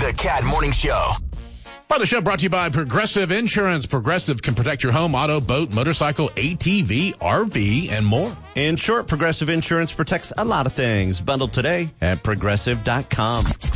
The Cat Morning Show. Part of the show brought to you by Progressive Insurance. Progressive can protect your home, auto, boat, motorcycle, ATV, RV, and more. In short, Progressive Insurance protects a lot of things. Bundled today at Progressive.com.